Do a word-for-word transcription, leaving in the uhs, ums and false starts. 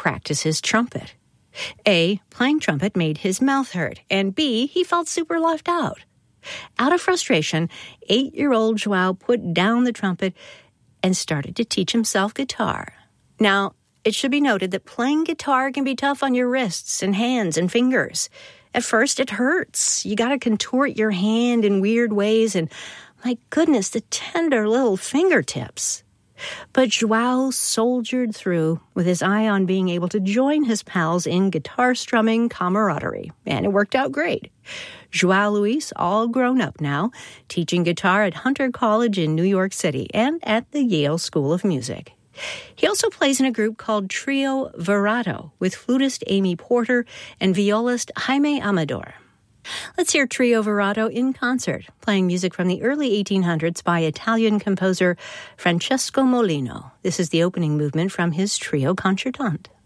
practice his trumpet. A, playing trumpet made his mouth hurt, and B, he felt super left out. Out of frustration, eight-year-old Joao put down the trumpet and started to teach himself guitar. Now, it should be noted that playing guitar can be tough on your wrists and hands and fingers. At first, it hurts. You got to contort your hand in weird ways, and my goodness, the tender little fingertips. But Joao soldiered through with his eye on being able to join his pals in guitar strumming camaraderie, and it worked out great. Joao Luis, all grown up now, teaching guitar at Hunter College in New York City and at the Yale School of Music. He also plays in a group called Trio Virato with flutist Amy Porter and violist Jaime Amador. Let's hear Trio Virato in concert, playing music from the early eighteen hundreds by Italian composer Francesco Molino. This is the opening movement from his Trio Concertante.